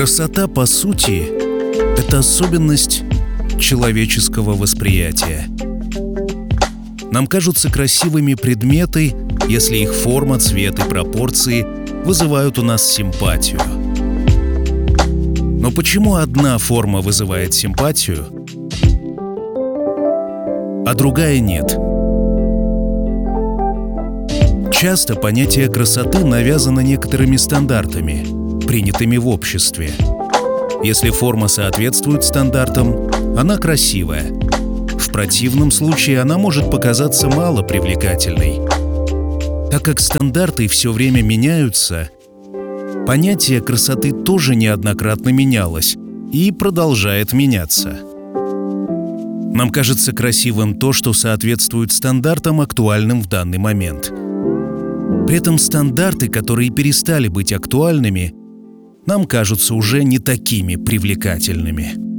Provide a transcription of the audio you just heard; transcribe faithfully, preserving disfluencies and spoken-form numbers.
Красота, по сути, это особенность человеческого восприятия. Нам кажутся красивыми предметы, если их форма, цвет и пропорции вызывают у нас симпатию. Но почему одна форма вызывает симпатию, а другая нет? Часто понятие красоты навязано некоторыми стандартами, принятыми в обществе. Если форма соответствует стандартам, она красивая. В противном случае она может показаться мало привлекательной. Так как стандарты все время меняются, понятие красоты тоже неоднократно менялось и продолжает меняться. Нам кажется красивым то, что соответствует стандартам, актуальным в данный момент. При этом стандарты, которые перестали быть актуальными, нам кажутся уже не такими привлекательными.